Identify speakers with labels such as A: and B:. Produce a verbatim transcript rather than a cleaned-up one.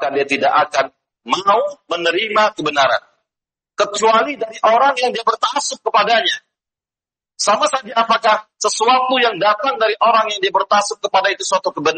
A: maka dia tidak akan mau menerima kebenaran. Kecuali dari orang yang dia bertaksub kepadanya. Sama saja apakah sesuatu yang datang dari orang yang dia bertaksub kepada itu suatu kebenaran,